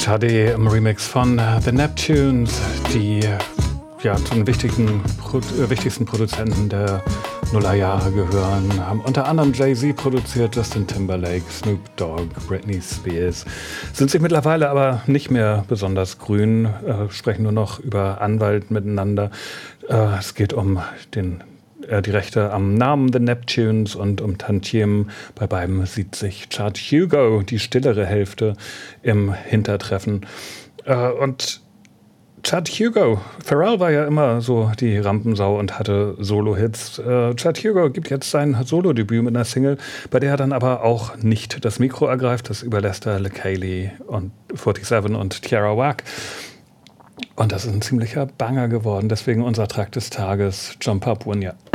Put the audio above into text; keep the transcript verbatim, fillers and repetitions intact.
Sade im Remix von The Neptunes, die ja, zu den wichtigen, Pro- äh, wichtigsten Produzenten der Nullerjahre gehören. Haben unter anderem Jay-Z produziert, Justin Timberlake, Snoop Dogg, Britney Spears. Sind sich mittlerweile aber nicht mehr besonders grün, äh, sprechen nur noch über Anwalt miteinander. Äh, es geht um den die Rechte am Namen The Neptunes und um Tantiemen. Bei beiden sieht sich Chad Hugo, die stillere Hälfte, im Hintertreffen. Äh, und Chad Hugo, Pharrell war ja immer so die Rampensau und hatte Solo-Hits. Äh, Chad Hugo gibt jetzt sein Solo-Debüt mit einer Single, bei der er dann aber auch nicht das Mikro ergreift. Das überlässt er LaKaylee und siebenundvierzig und Tierra Whack. Und das ist ein ziemlicher Banger geworden. Deswegen unser Track des Tages, Jump Up When You